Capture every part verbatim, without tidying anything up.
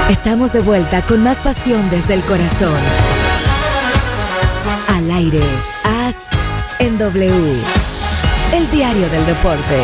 Estamos de vuelta con más pasión desde el corazón. Al aire, A S en W, el diario del deporte.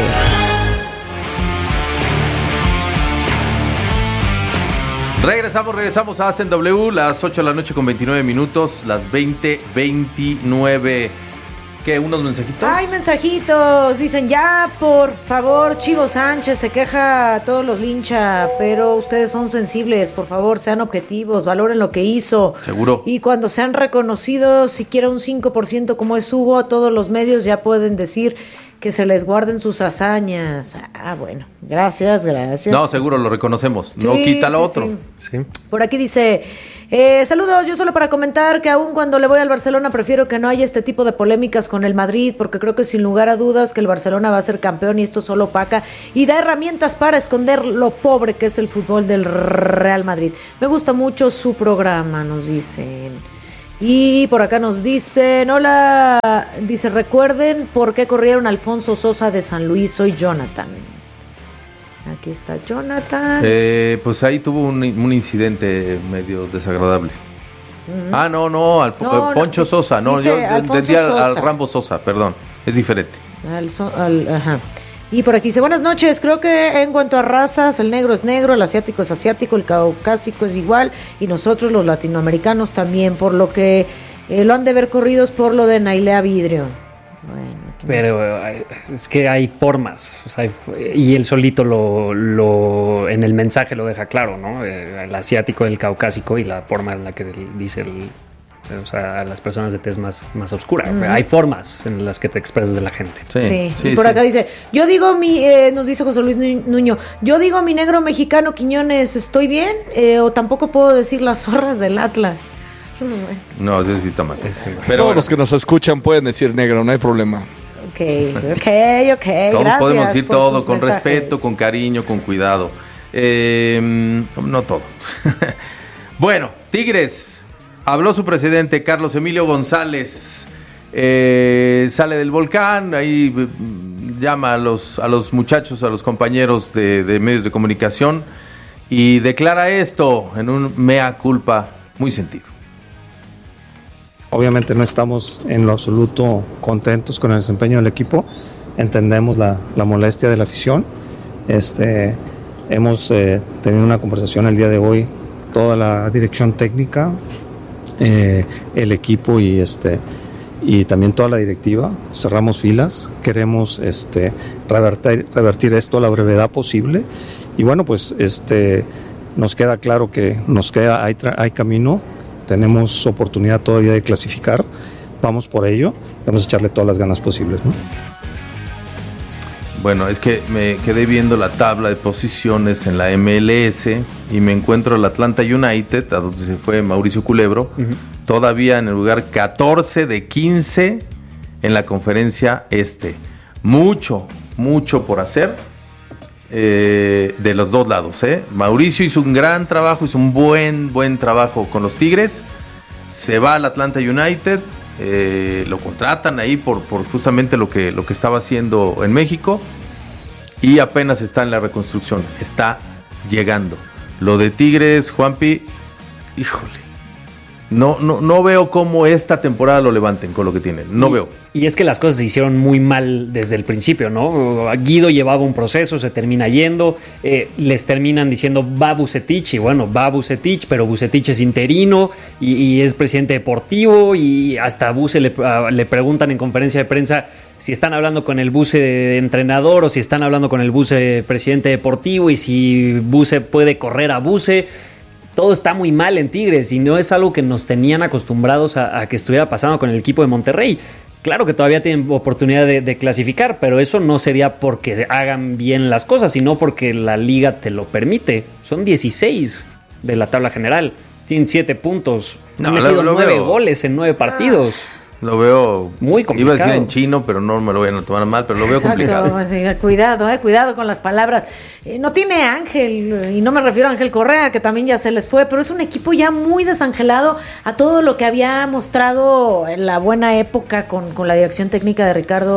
Regresamos, regresamos a A S en W, las ocho de la noche con veintinueve minutos, las veinte veintinueve. ¿Qué? ¿Unos mensajitos? Ay, mensajitos. Dicen, ya, por favor, Chivo Sánchez se queja, todos los lincha, pero ustedes son sensibles, por favor, sean objetivos, valoren lo que hizo. Seguro. Y cuando sean reconocidos, siquiera un cinco por ciento como es Hugo, a todos los medios ya pueden decir que se les guarden sus hazañas. Ah, bueno, gracias, gracias. No, seguro, lo reconocemos. Sí, no quita lo sí, otro. Sí. Sí. Por aquí dice, eh, saludos, yo solo para comentar que aun cuando le voy al Barcelona prefiero que no haya este tipo de polémicas con el Madrid, porque creo que sin lugar a dudas que el Barcelona va a ser campeón y esto solo opaca y da herramientas para esconder lo pobre que es el fútbol del Real Madrid. Me gusta mucho su programa, nos dicen. Y por acá nos dicen, hola, dice, recuerden por qué corrieron a Alfonso Sosa de San Luis, soy Jonathan. Aquí está Jonathan. Eh, pues ahí tuvo un, un incidente medio desagradable. Uh-huh. Ah, no, no, al no, Poncho no, Sosa, no, yo entendí al, al Rambo Sosa, perdón, es diferente. Al, so, al, ajá. Y por aquí dice, buenas noches, creo que en cuanto a razas, el negro es negro, el asiático es asiático, el caucásico es igual, y nosotros los latinoamericanos también, por lo que eh, lo han de ver corridos por lo de Nailea Vidrio. Bueno, pero es que hay formas, o sea, y él solito lo, lo en el mensaje lo deja claro, ¿no? El asiático, el caucásico y la forma en la que dice el, o sea, a las personas de tez más, más oscura. Uh-huh. Hay formas en las que te expresas de la gente. Sí, sí. sí y por sí. acá dice, yo digo mi, eh, nos dice José Luis Nuño, yo digo mi negro mexicano Quiñones, ¿estoy bien? Eh, o tampoco puedo decir las zorras del Atlas. No, sí, sí está mal. Pero todos bueno. los que nos escuchan pueden decir negro, no hay problema. Ok, ok, ok. Todos gracias podemos decir todo con mensajes. respeto, con cariño, con cuidado. Eh, no todo. Bueno, Tigres. Habló su presidente, Carlos Emilio González. Eh, sale del volcán, ahí llama a los, a los muchachos, a los compañeros de, de medios de comunicación y declara esto en un mea culpa muy sentido. Obviamente no estamos en lo absoluto contentos con el desempeño del equipo, entendemos la, la molestia de la afición. Este, hemos eh, tenido una conversación el día de hoy, toda la dirección técnica, eh, el equipo y, este, y también toda la directiva. Cerramos filas, queremos este, revertir, revertir esto a la brevedad posible y bueno, pues este, nos queda claro que nos queda, hay, hay camino. Tenemos oportunidad todavía de clasificar, vamos por ello, vamos a echarle todas las ganas posibles, ¿no? Bueno, es que me quedé viendo la tabla de posiciones en la M L S y me encuentro el Atlanta United, a donde se fue Mauricio Culebro, uh-huh. todavía en el lugar catorce de quince en la conferencia este. Mucho, mucho por hacer. Eh, de los dos lados, ¿eh? Mauricio hizo un gran trabajo, hizo un buen, buen trabajo con los Tigres. Se va al Atlanta United, eh, lo contratan ahí por, por justamente lo que, lo que estaba haciendo en México y apenas está en la reconstrucción, está llegando. Lo de Tigres, Juanpi, híjole, no, no, no veo cómo esta temporada lo levanten con lo que tienen, no y, veo. Y es que las cosas se hicieron muy mal desde el principio, ¿no? Guido llevaba un proceso, se termina yendo, eh, les terminan diciendo va Vucetich, y bueno, va Vucetich, pero Vucetich es interino y, y es presidente deportivo y hasta a Buce le, a, le preguntan en conferencia de prensa si están hablando con el Buce de entrenador o si están hablando con el Buce presidente deportivo y si Buce puede correr a Buce. Todo está muy mal en Tigres y no es algo que nos tenían acostumbrados a, a que estuviera pasando con el equipo de Monterrey. Claro que todavía tienen oportunidad de, de clasificar, pero eso no sería porque hagan bien las cosas, sino porque la liga te lo permite. Son dieciséis de la tabla general, tienen siete puntos, no, han metido nueve goles en nueve partidos. Ah. Lo veo muy complicado. Iba a decir en chino, pero no me lo voy a tomar mal, pero lo veo Exacto, complicado. Sí, cuidado, eh, cuidado con las palabras. Eh, no tiene Ángel, y no me refiero a Ángel Correa, que también ya se les fue, pero es un equipo ya muy desangelado a todo lo que había mostrado en la buena época con, con la dirección técnica de Ricardo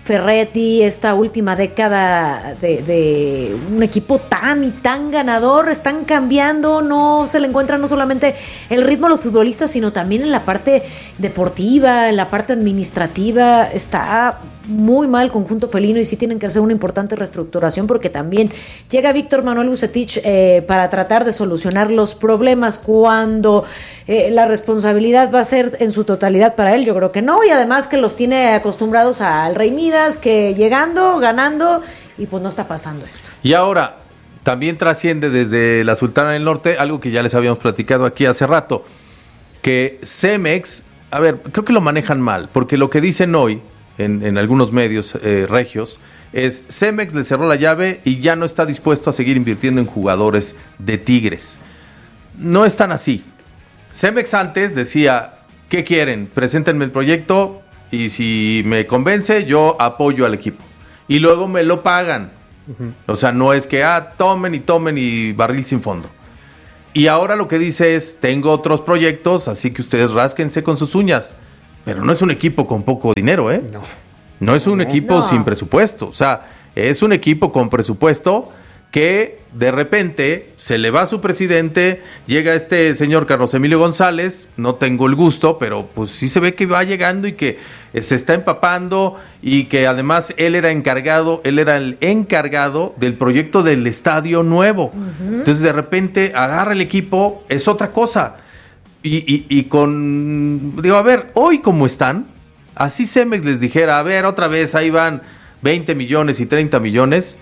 Ferretti, esta última década de, de un equipo tan y tan ganador, están cambiando, no se le encuentra no solamente el ritmo a los futbolistas, sino también en la parte deportiva, en la parte administrativa, está muy mal el conjunto felino y sí tienen que hacer una importante reestructuración porque también llega Víctor Manuel Vucetich eh, para tratar de solucionar los problemas cuando eh, la responsabilidad va a ser en su totalidad para él, yo creo que no, y además que los tiene acostumbrados al Rey Midas, que llegando, ganando, y pues no está pasando esto. Y ahora, también trasciende desde la Sultana del Norte, algo que ya les habíamos platicado aquí hace rato, que Cemex, a ver, creo que lo manejan mal, porque lo que dicen hoy, En, en algunos medios eh, regios, es Cemex le cerró la llave y ya no está dispuesto a seguir invirtiendo en jugadores de Tigres. No es tan así. Cemex antes decía, ¿qué quieren? Preséntenme el proyecto y si me convence, yo apoyo al equipo. Y luego me lo pagan. Uh-huh. O sea, no es que, ah, tomen y tomen y barril sin fondo. Y ahora lo que dice es, tengo otros proyectos, así que ustedes rásquense con sus uñas. Pero no es un equipo con poco dinero, ¿eh? No. No es un no, equipo no. sin presupuesto. O sea, es un equipo con presupuesto que de repente se le va a su presidente, llega este señor Carlos Emilio González, no tengo el gusto, pero pues sí se ve que va llegando y que se está empapando y que además él era encargado, él era el encargado del proyecto del estadio nuevo. Uh-huh. Entonces de repente agarra el equipo, es otra cosa. Y, y, y con, digo, a ver, hoy como están, así Cemex les dijera, a ver, otra vez, ahí van veinte millones y treinta millones,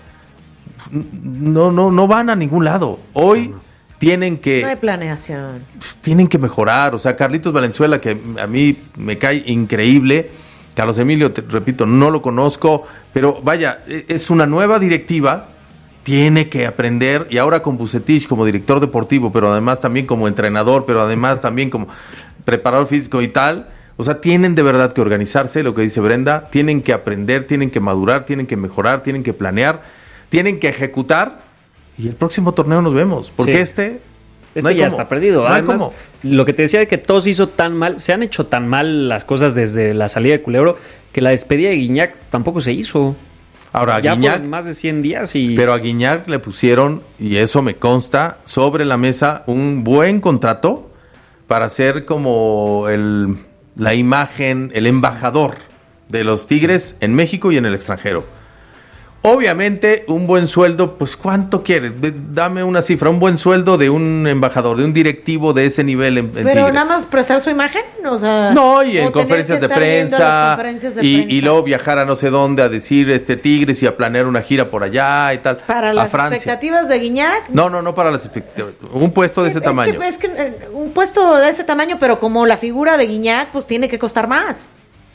no, no, no van a ningún lado. Hoy sí. tienen que... No hay planeación. Tienen que mejorar, o sea, Carlitos Valenzuela, que a mí me cae increíble, Carlos Emilio, te repito, no lo conozco, pero vaya, es una nueva directiva, tiene que aprender, y ahora con Vucetich como director deportivo, pero además también como entrenador, pero además también como preparador físico y tal, o sea, tienen de verdad que organizarse, lo que dice Brenda, tienen que aprender, tienen que madurar, tienen que mejorar, tienen que planear, tienen que ejecutar, y el próximo torneo nos vemos, porque sí. este... Este no ya cómo. Está perdido. No Además, lo que te decía de que todo se hizo tan mal, se han hecho tan mal las cosas desde la salida de Culebro, que la despedida de Guiñac tampoco se hizo. Ahora, a ya Guiñac, fueron más de cien días y... Pero a Guiñac le pusieron, y eso me consta, sobre la mesa un buen contrato para ser como el, la imagen, el embajador de los Tigres en México y en el extranjero. Obviamente, un buen sueldo, pues ¿cuánto quieres? Dame una cifra, un buen sueldo de un embajador, de un directivo de ese nivel en, en Pero Tigres. nada más prestar su imagen, o sea... No, y en conferencias de prensa, conferencias de y, prensa, y luego viajar a no sé dónde a decir este Tigres y a planear una gira por allá y tal. ¿Para a las Francia. expectativas de Guiñac? No, no, no para las expectativas. Un puesto de ese es tamaño. Que, es que un puesto de ese tamaño, pero como la figura de Guiñac, pues tiene que costar más.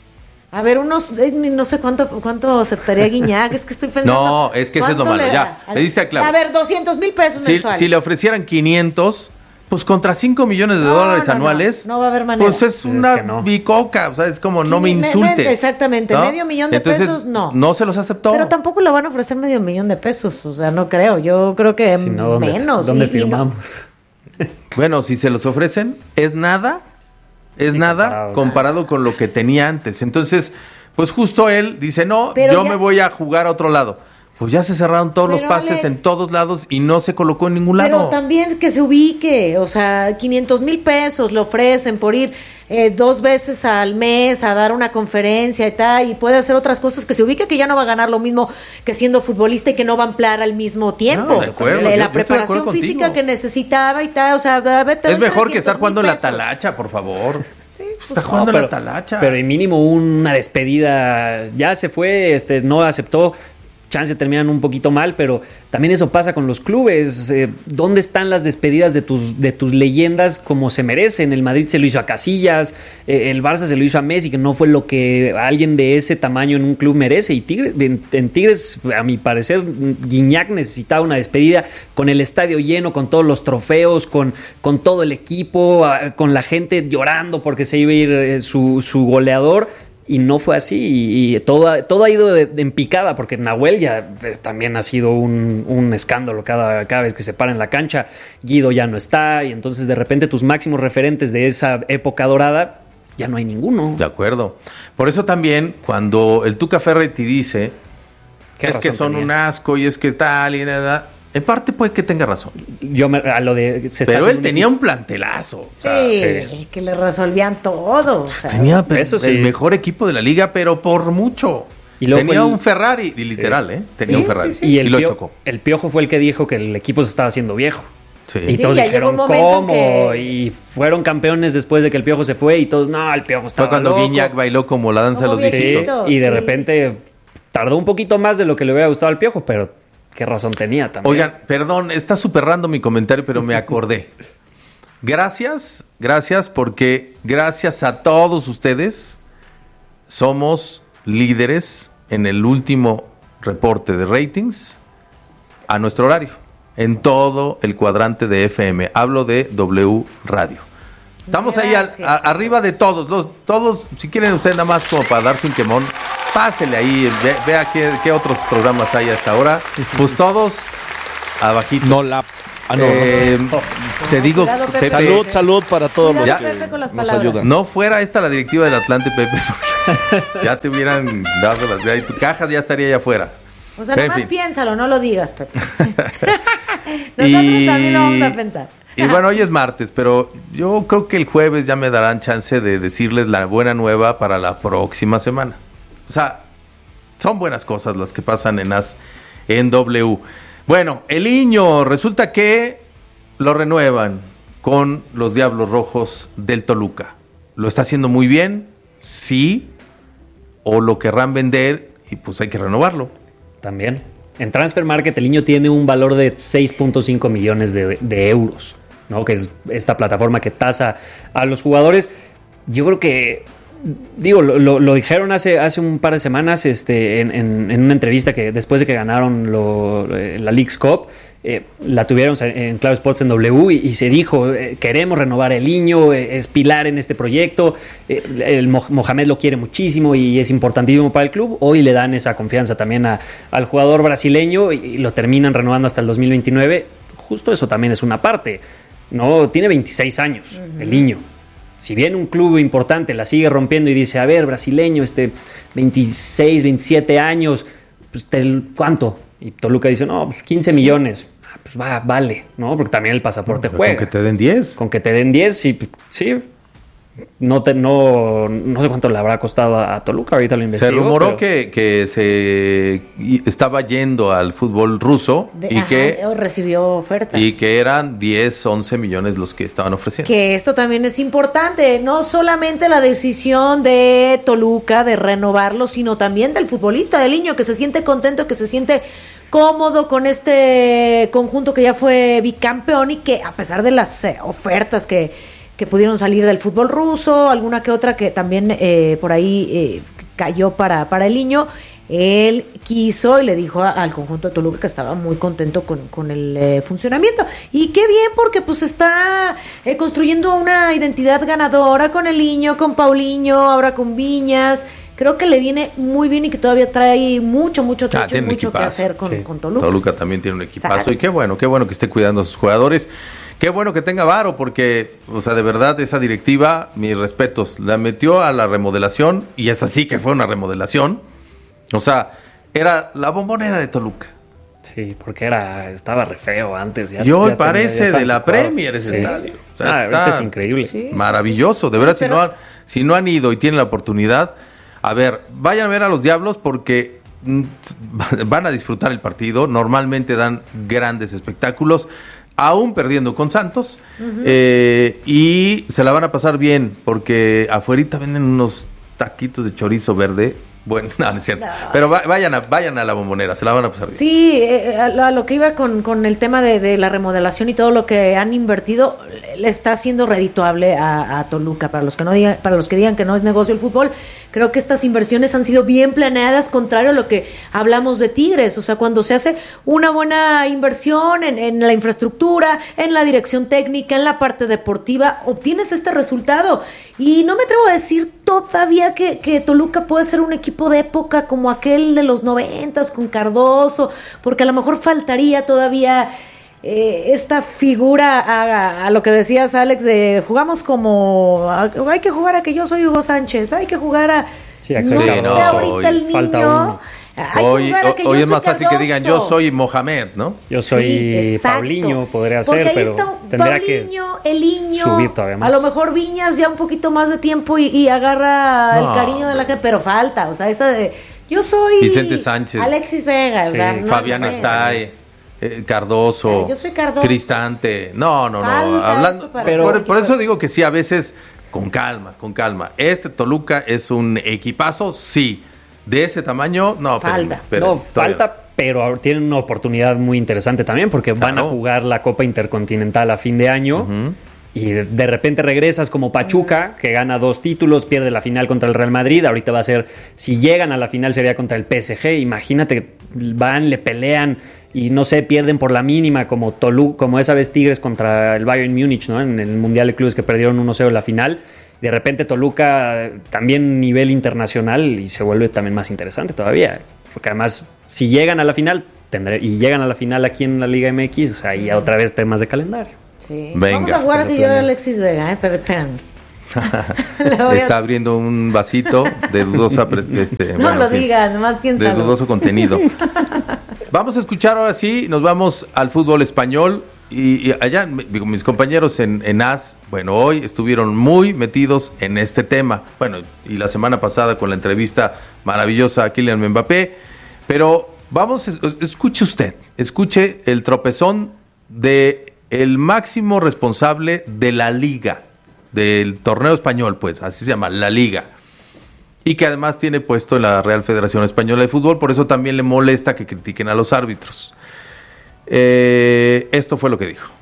A ver, unos, eh, no sé cuánto cuánto aceptaría Guiñac, es que estoy pensando... No, es que eso es lo malo, le, ya, al, le diste a clavo. A ver, doscientos mil pesos si, mensuales. Si le ofrecieran quinientos, pues contra cinco millones de no, dólares no, anuales... No, no va a haber manera. Pues es una es que no. bicoca, o sea, es como sí, no me insultes. Me, exactamente, ¿no? Medio millón de Entonces, pesos, no. No se los aceptó. Pero tampoco le van a ofrecer medio millón de pesos, o sea, no creo, yo creo que si no, ¿dónde, menos. ¿Dónde y, firmamos? Y no. Bueno, si se los ofrecen, es nada, es sí, nada comparado, comparado con lo que tenía antes. Entonces... Pues justo él dice, no, pero yo ya... me voy a jugar a otro lado. Pues ya se cerraron todos pero los pases Alex, en todos lados y no se colocó en ningún lado. Pero también que se ubique, o sea, quinientos mil pesos le ofrecen por ir eh, dos veces al mes a dar una conferencia y tal, y puede hacer otras cosas, que se ubique, que ya no va a ganar lo mismo que siendo futbolista y que no va a ampliar al mismo tiempo. No, de acuerdo, la, yo, la yo preparación física que necesitaba y tal, o sea, a ver, es mejor que estar jugando en la talacha, por favor. Sí, pues está jugando no, pero, la talacha. Pero en mínimo una despedida. Ya se fue, este, no aceptó. Chance terminan un poquito mal, pero también eso pasa con los clubes. Eh, ¿Dónde están las despedidas de tus, de tus leyendas como se merecen? El Madrid se lo hizo a Casillas, eh, el Barça se lo hizo a Messi, que no fue lo que alguien de ese tamaño en un club merece. Y Tigres, en, en Tigres, a mi parecer, Guiñac necesitaba una despedida con el estadio lleno, con todos los trofeos, con, con todo el equipo, con la gente llorando porque se iba a ir eh, su, su goleador. Y no fue así, y, y todo, todo ha ido de, de en picada, porque Nahuel ya eh, también ha sido un, un escándalo cada, cada vez que se para en la cancha. Guido ya no está, y entonces de repente tus máximos referentes de esa época dorada ya no hay ninguno. De acuerdo. Por eso también, cuando el Tuca Ferretti dice ¿Qué es que razón son tenía? un asco y es que tal y nada, en parte puede que tenga razón. Yo me, a lo de se está Pero él haciendo un tenía equipo- un plantelazo. O sea, Sí, sí. que le resolvían todo. o sea, tenía pe- Eso sí. el mejor equipo de la liga, pero por mucho. Y luego tenía fue el- un Ferrari, y literal, ¿eh? Tenía Sí, un Ferrari. sí, sí. Y el, lo Pio- chocó. el Piojo fue el que dijo que el equipo se estaba haciendo viejo. Sí. Y todos ya llegó dijeron, un momento ¿cómo? que- Y fueron campeones después de que el Piojo se fue y todos, no, el Piojo estaba Fue cuando loco. Guiñac bailó como la danza de Como los Sí, viejitos. y de sí. repente tardó un poquito más de lo que le hubiera gustado al Piojo, pero qué razón tenía también. Oigan, perdón, está súper random mi comentario, pero me acordé. Gracias, gracias, porque gracias a todos ustedes somos líderes en el último reporte de ratings a nuestro horario, en todo el cuadrante de F M. Hablo de W Radio. Estamos ahí al- Gracias. a- arriba de todos, los, todos, si quieren ustedes nada más como para darse un quemón, pásele ahí, ve- vea qué, qué otros programas hay hasta ahora. Pues todos abajito. No la. Ah, no. Eh, te digo, Cuidado, Pepe. Pepe, Salud, salud para todos los Cuidado, que Pepe, con las nos palabras. ayudan. no fuera esta la directiva del Atlante, Pepe. Ya te hubieran dado las ya, y tu caja ya estaría allá afuera. O sea, En nomás fin. piénsalo, no lo digas, Pepe. Nosotros también lo vamos a pensar. Y bueno, hoy es martes, pero yo creo que el jueves ya me darán chance de decirles la buena nueva para la próxima semana. O sea, son buenas cosas las que pasan en As en W. Bueno, el niño resulta que lo renuevan con los Diablos Rojos del Toluca. ¿Lo está haciendo muy bien? Sí. ¿O lo querrán vender? Y pues hay que renovarlo. También. En Transfer Market el niño tiene un valor de seis punto cinco millones de, de euros, ¿no? Que es esta plataforma que tasa a los jugadores. Yo creo que, digo, lo, lo- lo dijeron hace, hace un par de semanas este, en, en- en una entrevista que después de que ganaron lo- la Leagues Cup, eh, la tuvieron en Claro Sports en W y, y se dijo, eh, queremos renovar el niño, eh, es pilar en este proyecto, eh, el Mo- Mohamed lo quiere muchísimo y es importantísimo para el club. Hoy le dan esa confianza también a- al jugador brasileño y, y lo terminan renovando hasta el dos mil veintinueve. Justo eso también es una parte, ¿no? Tiene veintiséis años el niño. Si bien un club importante la sigue rompiendo y dice, a ver, brasileño, este, veintiséis, veintisiete años, pues, te- ¿cuánto? Y Toluca dice, no, pues quince millones. Ah, pues va, vale, ¿no? Porque también el pasaporte Pero juega. Con que te den diez. Con que te den diez, sí, sí. No, te, no, no sé cuánto le habrá costado a, a Toluca, ahorita lo Se investigo. rumoró pero- que, que se y- estaba yendo al fútbol ruso De- y, ajá, que, o recibió oferta. y que eran diez, once millones los que estaban ofreciendo. Que esto también es importante, no solamente la decisión de Toluca de renovarlo, sino también del futbolista, del niño, que se siente contento, que se siente cómodo con este conjunto que ya fue bicampeón y que a pesar de las eh, ofertas que, que pudieron salir del fútbol ruso, alguna que otra que también eh, por ahí eh, cayó para, para el niño, él quiso y le dijo a- al conjunto de Toluca que estaba muy contento con, con el eh, funcionamiento. Y qué bien, porque pues está eh, construyendo una identidad ganadora con el niño, con Paulinho, ahora con Viñas. Creo que le viene muy bien y que todavía trae mucho, mucho Ah, trecho, tiene un mucho que equipazo. hacer con, Sí. con Toluca. Toluca también tiene un equipazo Exacto. y qué bueno, qué bueno que esté cuidando a sus jugadores. Qué bueno que tenga varo porque, o sea, de verdad esa directiva, mis respetos, la metió a la remodelación y es así que fue una remodelación. O sea, era la bombonera de Toluca. Sí, porque era, estaba re feo antes. Ya, Y hoy ya tenía- parece ya estaba de la anticuado. Premier ese Sí. estadio. O sea, Ah, ahorita está es increíble. Sí. maravilloso, de verdad, si Pero- no, han, si no han ido y tienen la oportunidad, a ver, vayan a ver a los Diablos porque mm, van a disfrutar el partido, normalmente dan grandes espectáculos, aún perdiendo con Santos, eh, y se la van a pasar bien, porque afuerita venden unos taquitos de chorizo verde, bueno, no, no es cierto, No. pero va- vayan, a, vayan a la bombonera, se la van a pasar bien. Sí, eh, a, lo- a lo que iba con, con el tema de, de la remodelación y todo lo que han invertido, le está siendo redituable a, a Toluca. Para los que no digan, para los que digan que no es negocio el fútbol, creo que estas inversiones han sido bien planeadas, contrario a lo que hablamos de Tigres. O sea, cuando se hace una buena inversión en, en la infraestructura, en la dirección técnica, en la parte deportiva, obtienes este resultado. Y no me atrevo a decir todavía que, que Toluca puede ser un equipo de época como aquel de los noventas con Cardoso, porque a lo mejor faltaría todavía eh, esta figura a, a lo que decías, Alex, de jugamos como a, hay que jugar a que yo soy Hugo Sánchez, hay que jugar a sí, no exacto. sé no, ahorita hoy el niño. Hay que Hoy, jugar a que yo hoy es soy más fácil que digan yo Cardoso. soy Mohamed, ¿no? Yo soy Sí, exacto. Paulinho, podría Porque ser, ahí pero está tendría Paulinho, que el niño, subir todavía más. a lo mejor Viñas ya un poquito más de tiempo y, y agarra No, el cariño de la gente, pero falta, o sea, esa de yo soy Vicente Sánchez. Alexis Vega, Sí, o sea, no, Fabián no, Estay, eh, Cardoso, Eh, yo soy Cardoso. Cristante. No, no, no. Falta Hablando, eso para pero ser por, equipo por eso de- digo que sí, a veces con calma, con calma. Este Toluca es un equipazo, sí. De ese tamaño, no, Falta. espérenme, espérenme, no, todavía. falta, pero ahora tienen una oportunidad muy interesante también porque van a Claro. jugar la Copa Intercontinental a fin de año. Ujú. Y de, de repente regresas como Pachuca, que gana dos títulos, pierde la final contra el Real Madrid. Ahorita va a ser, si llegan a la final sería contra el P S G. Imagínate, van, le pelean y no sé, pierden por la mínima como Tolu, como esa vez Tigres contra el Bayern Múnich, ¿no? En el Mundial de Clubes que perdieron uno cero en la final. De repente Toluca también nivel internacional y se vuelve también más interesante todavía. Porque además, si llegan a la final tendré, y llegan a la final aquí en la Liga M X, ahí otra vez temas de calendario. Sí. Venga, Vamos a jugar a que que lo yo era planeen. Alexis Vega, eh, pero espérame. Le voy a- Está abriendo un vasito de dudosa pres- este, No bueno, lo en fin, digas, nomás de piénsalo. dudoso contenido. Vamos a escuchar ahora sí, nos vamos al fútbol español. Y, y allá, mi- digo, mis compañeros en, en A S, bueno, hoy estuvieron muy metidos en este tema. Bueno, y la semana pasada con la entrevista maravillosa a Kylian Mbappé. Pero vamos, es- escuche usted, escuche el tropezón de el máximo responsable de la liga, del torneo español, pues, así se llama, la liga. Y que además tiene puesto en la Real Federación Española de Fútbol, por eso también le molesta que critiquen a los árbitros. Eh, esto fue lo que dijo.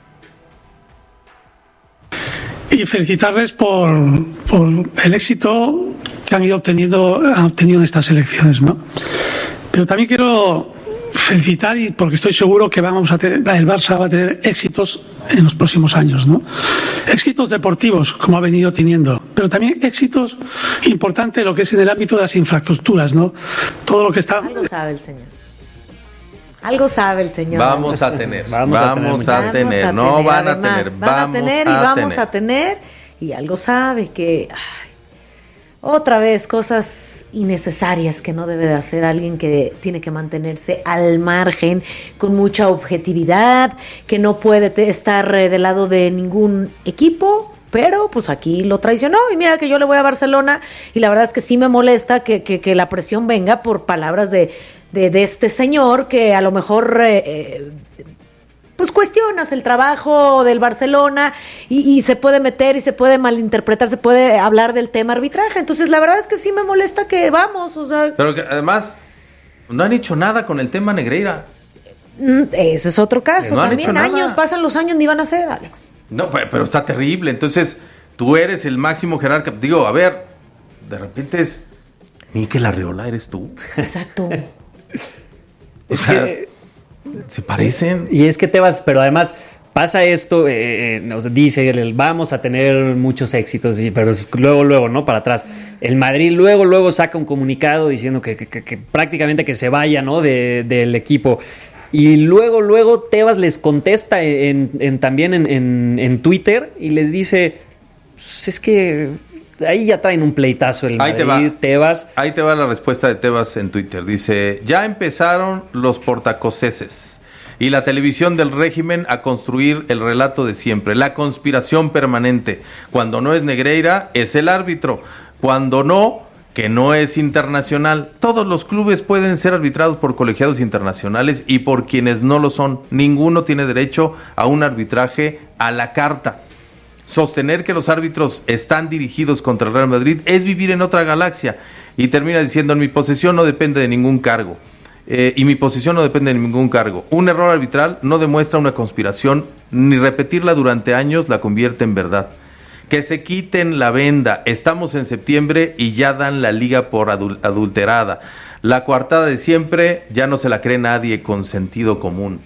Y felicitarles por, por el éxito que han ido obteniendo, han obtenido en estas elecciones, ¿no? Pero también quiero felicitar, y porque estoy seguro que vamos a tener, el Barça va a tener éxitos en los próximos años, ¿no? Éxitos deportivos, como ha venido teniendo, pero también éxitos importantes en lo que es en el ámbito de las infraestructuras, ¿no? Todo lo que está... Algo sabe el señor. Algo sabe el señor. Vamos a tener, Vamos vamos, a tener a muchas- tener, Vamos a no tener, van a además, tener, van vamos a tener y a vamos tener. a tener y algo sabe que ay, otra vez cosas innecesarias que no debe de hacer alguien que tiene que mantenerse al margen con mucha objetividad, que no puede te- estar eh, del lado de ningún equipo. Pero pues aquí lo traicionó y mira que yo le voy a Barcelona y la verdad es que sí me molesta que, que, que la presión venga por palabras de, de, de este señor que a lo mejor eh, eh, pues cuestionas el trabajo del Barcelona y, y se puede meter y se puede malinterpretar, se puede hablar del tema arbitraje. Entonces la verdad es que sí me molesta que vamos, o sea, Pero que además no han hecho nada con el tema Negreira. mm, ese es otro caso. No han También hecho nada. años, pasan los años, ni van a ser, Alex. No, pe- pero está terrible. Entonces, tú eres el máximo jerarca. Digo, a ver, de repente es Mikel Arriola, ¿eres tú? Exacto. O sea, se parecen. Y es que te vas, pero además pasa esto, eh, eh, nos dice, el, vamos a tener muchos éxitos, y, pero es luego, luego, ¿no? Para atrás. El Madrid luego, luego saca un comunicado diciendo que, que- que- que prácticamente que se vaya, ¿no? De, del equipo. Y luego, luego Tebas les contesta en, en- también en, en- en Twitter y les dice, pues es que ahí ya traen un pleitazo el Ahí Madrid, te va. Tebas. Ahí te va la respuesta de Tebas en Twitter. Dice, ya empezaron los portacoceses y la televisión del régimen a construir el relato de siempre, la conspiración permanente. Cuando no es Negreira, es el árbitro. Cuando no, que no es internacional. Todos los clubes pueden ser arbitrados por colegiados internacionales y por quienes no lo son. Ninguno tiene derecho a un arbitraje a la carta. Sostener que los árbitros están dirigidos contra el Real Madrid es vivir en otra galaxia. Y termina diciendo, en mi posesión no depende de ningún cargo. Eh, y mi posición no depende de ningún cargo. Un error arbitral no demuestra una conspiración, ni repetirla durante años la convierte en verdad. Que se quiten la venda. Estamos en septiembre y ya dan la liga por adul- adulterada. La coartada de siempre ya no se la cree nadie con sentido común.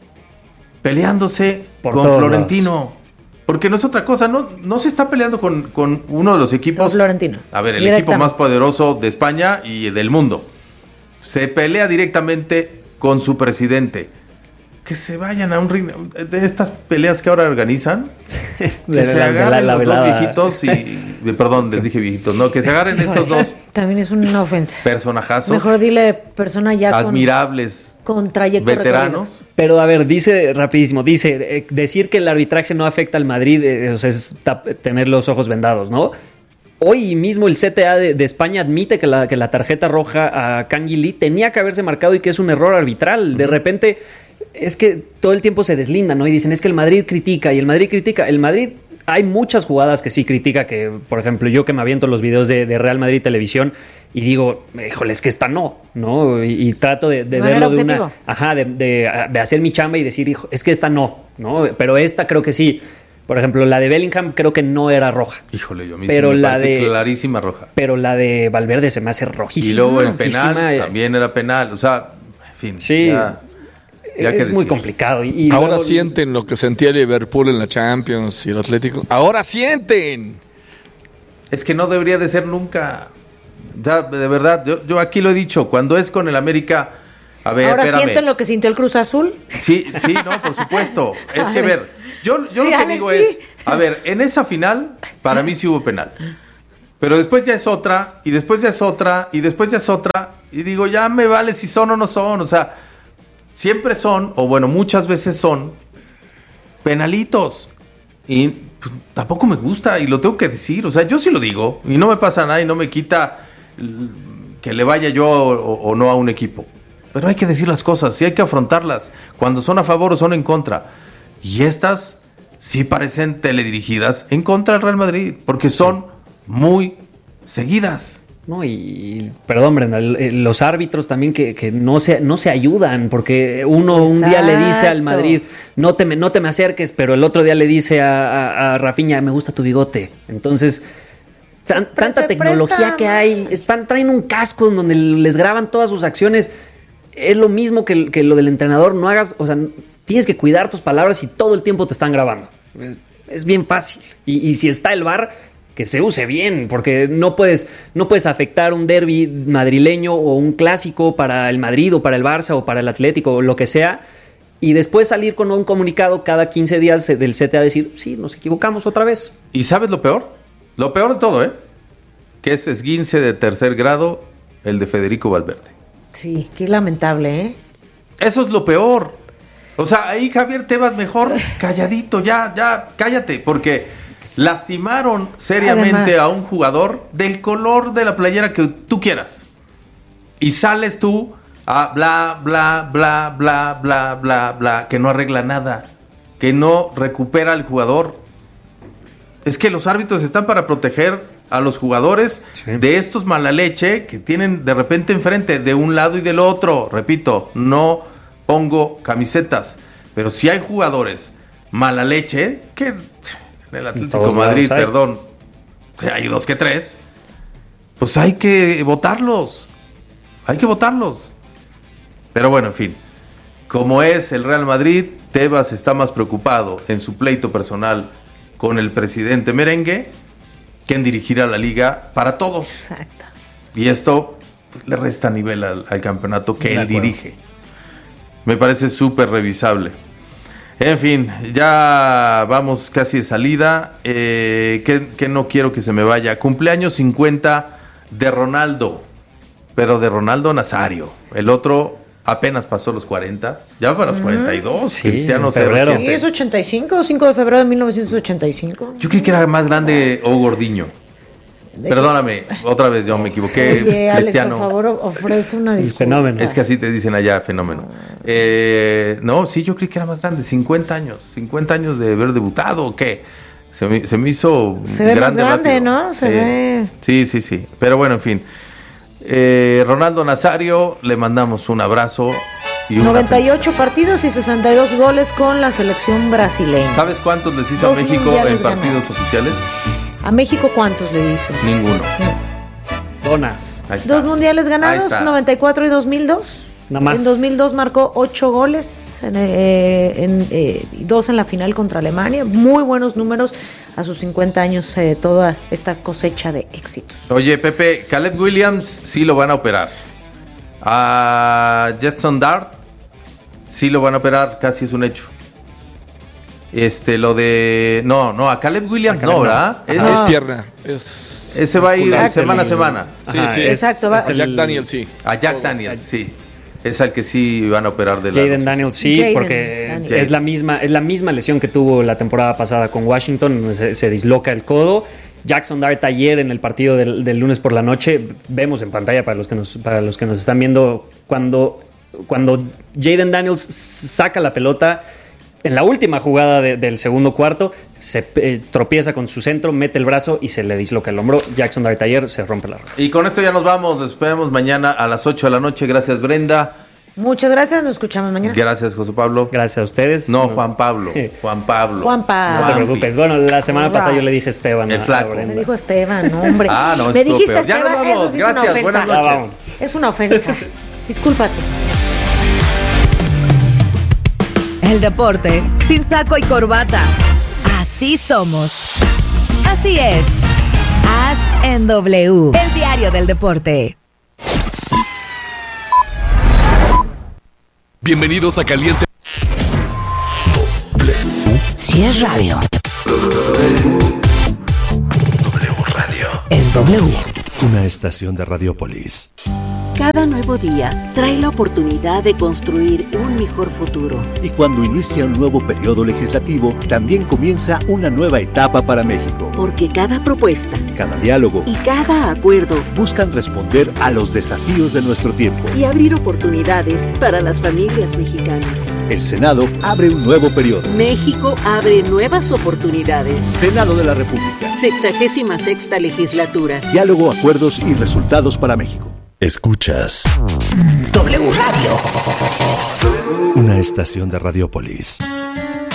Peleándose Por con todos Florentino. lados. Porque no es otra cosa, no, no se está peleando con, con uno de los equipos. Con Florentino. A ver, el Directamente. equipo más poderoso de España y del mundo. Se pelea directamente con su presidente. que se vayan a un ring de estas peleas que ahora organizan, que De se la- de la- agarren la los dos velada. viejitos y, de- perdón, les dije viejitos, no, que se agarren estos dos También es una ofensa. personajazos Mejor dile persona ya con, admirables, con trayecto veteranos. Pero a ver, dice rapidísimo, dice, eh, decir que el arbitraje no afecta al Madrid, eh, o sea, es tap- tener los ojos vendados, ¿no? Hoy mismo el C T A de, de España admite que la, que la tarjeta roja a Kangin Lee tenía que haberse marcado y que es un error arbitral. De repente, es que todo el tiempo se deslindan, ¿no? Y dicen, es que el Madrid critica y el Madrid critica. El Madrid, hay muchas jugadas que sí critica, que por ejemplo yo que me aviento los videos de, de Real Madrid Televisión y digo, híjole, es que esta no, ¿no? Y, y trato de, de De manera verlo de objetiva. una... Ajá, de, de, de hacer mi chamba y decir, hijo, es que esta no, ¿no? Pero esta creo que sí. Por ejemplo, la de Bellingham creo que no era roja. Híjole, yo a mí Pero sí me la parece de- clarísima roja. Pero la de Valverde se me hace rojísima. Y luego el penal rojísima, eh, también era penal, o sea, en fin. Sí, ya- ya que es muy decir. complicado. Y, y Ahora luego- sienten lo que sentía Liverpool en la Champions y el Atlético. Ahora sienten. Es que no debería de ser nunca. Ya, de verdad, yo, yo aquí lo he dicho, cuando es con el América, a ver, Ahora espérame. sienten lo que sintió el Cruz Azul. Sí, sí, no, por supuesto. Es que, A ver. ver, yo, yo Sí, lo que Alex, digo sí. es, a ver, en esa final, para mí sí hubo penal. Pero después ya es otra, y después ya es otra, y después ya es otra, y digo, ya me vale si son o no son, o sea, siempre son, o bueno, muchas veces son, penalitos. Y pues, tampoco me gusta, y lo tengo que decir, o sea, yo sí lo digo, y no me pasa nada, y no me quita l- que le vaya yo o, o no a un equipo. Pero hay que decir las cosas, sí hay que afrontarlas, cuando son a favor o son en contra. Y estas sí parecen teledirigidas en contra del Real Madrid, porque son muy seguidas. No, y perdón, Brenda, el- el- los árbitros también que, que no, se, no se ayudan, porque uno un día le dice al Exacto. Madrid, no te me, no te me acerques, pero el otro día le dice a, a, a Rafinha, me gusta tu bigote. Entonces, tan- Siempre tanta se tecnología presta, que hay, están, traen un casco en donde les graban todas sus acciones. Es lo mismo que, que lo del entrenador, no hagas, o sea, tienes que cuidar tus palabras y todo el tiempo te están grabando. Es, es bien fácil. Y, y si está el V A R, que se use bien, porque no puedes, no puedes afectar un derbi madrileño o un clásico para el Madrid o para el Barça o para el Atlético o lo que sea, y después salir con un comunicado cada quince días del C T A a decir, sí, nos equivocamos otra vez. ¿Y sabes lo peor? Lo peor de todo, ¿eh? Que es esguince de tercer grado, el de Federico Valverde. Sí, qué lamentable, ¿eh? Eso es lo peor. O sea, ahí Javier Tebas mejor calladito, ya, ya, cállate, porque lastimaron seriamente Además. a un jugador del color de la playera que tú quieras. Y sales tú a bla, bla, bla, bla, bla, bla, bla, que no arregla nada, que no recupera al jugador. Es que los árbitros están para proteger a los jugadores Sí. de estos mala leche que tienen de repente enfrente de un lado y del otro. Repito, no pongo camisetas, pero si hay jugadores mala leche, que en el Atlético todos Madrid, lados hay. perdón, si hay dos que tres, pues hay que votarlos. Hay que votarlos. Pero bueno, en fin. Como es el Real Madrid, Tebas está más preocupado en su pleito personal con el presidente merengue que en dirigir a la liga para todos. Exacto. Y esto le resta nivel al, al campeonato que De él acuerdo. dirige. Me parece súper revisable. En fin, ya vamos casi de salida. Eh, que, que no quiero que se me vaya. Cumpleaños cincuenta de Ronaldo, pero de Ronaldo Nazario. El otro apenas pasó los cuarenta. Ya va para los cuarenta y dos. Sí, Cristiano en febrero. ¿Y C R siete. es ochenta y cinco? cinco de febrero de mil novecientos ochenta y cinco. Yo creí que era más grande o gordiño. ¿De Perdóname, otra vez yo me equivoqué. Oye, Alex, Cristiano. por favor, ofrece una Es disculpa. fenómeno. Es que así te dicen allá, fenómeno. Eh, no, sí, yo creí que era más grande, cincuenta años. cincuenta años de haber debutado, ¿o qué? Se me, se me hizo Se ve más grande, grande, rápido. ¿no? Se Sí. ve. Sí, sí, sí. Pero bueno, en fin. Eh, Ronaldo Nazario, le mandamos un abrazo. Y una noventa y ocho felicitación. partidos y sesenta y dos goles con la selección brasileña. ¿Sabes cuántos les hizo Dos a México mundiales en partidos ganados. oficiales? ¿A México cuántos le hizo? Ninguno. Donas. Ahí está. Dos mundiales Ahí ganados, está. noventa y cuatro y dos mil dos. Nada más. En dos mil dos marcó ocho goles, en, eh, en, eh, dos en la final contra Alemania. Muy buenos números a sus cincuenta años, eh, toda esta cosecha de éxitos. Oye, Pepe, Caleb Williams sí lo van a operar. A Jetson Dart Sí lo van a operar, casi es un hecho. Este, lo de... No, no, a Caleb Williams Caleb no, no. ¿verdad? Es, Es- es pierna. Es ese va a ir muscular. semana a semana. Sí, Ajá, sí. es- Exacto, va- es A el- Jack Daniels, sí. A Jack Daniels, sí. Es al que sí van a operar de la... Jaden Daniels sí, Jaden porque Daniels. es la misma es la misma lesión que tuvo la temporada pasada con Washington, donde se, se disloca el codo. Jackson Dart ayer en el partido del, del lunes por la noche, vemos en pantalla para los que nos para los que nos están viendo cuando cuando Jaden Daniels saca la pelota en la última jugada de- del segundo cuarto, se eh, tropieza con su centro, mete el brazo y se le disloca el hombro. Jackson Dart ayer se rompe la rodilla. Y con esto ya nos vamos, nos vemos mañana a las ocho de la noche. Gracias, Brenda. Muchas gracias, nos escuchamos mañana. Gracias, José Pablo. Gracias a ustedes. No, Nos- Juan Pablo. Juan Pablo. Juan Pablo. No te Juanpi. preocupes. Bueno, la semana Right. pasada yo le dije Esteban. El a- a flaco. Brenda. Me dijo Esteban, no, hombre. Ah, no, Me estuvo dijiste peor. Ya nos Esteban, vamos. eso sí es una Gracias, ofensa. buenas Ya noches. vamos. Es una ofensa. Discúlpate. El deporte sin saco y corbata. Así somos. Así es. As en W. El diario del deporte. Bienvenidos a Caliente. Si es radio, W Radio. es W. Una estación de Radiopolis. Cada nuevo día trae la oportunidad de construir un mejor futuro. Y cuando inicia un nuevo periodo legislativo, también comienza una nueva etapa para México. Porque cada propuesta Cada diálogo y cada acuerdo buscan responder a los desafíos de nuestro tiempo. y abrir oportunidades para las familias mexicanas. El Senado abre un nuevo periodo. México abre nuevas oportunidades. Senado de la República. Sexagésima sexta legislatura. Diálogo, acuerdos y resultados para México. Escuchas W Radio. una estación de Radiopolis.